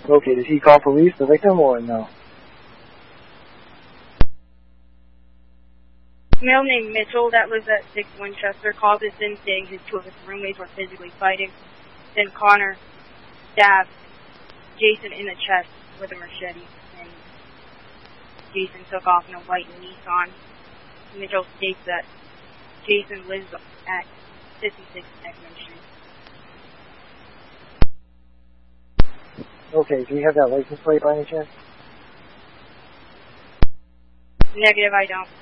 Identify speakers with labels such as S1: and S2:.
S1: Okay, did he call police, the victim, or no?
S2: Male named Mitchell that lives at 6 Winchester called us in saying his two of his roommates were physically fighting. Then Connor stabbed Jason in the chest with a machete, and Jason took off in a white Nissan. Mitchell states that Jason lives at 56 Ekman Street.
S1: Okay, do you have that license plate by any chance?
S2: Negative, I don't.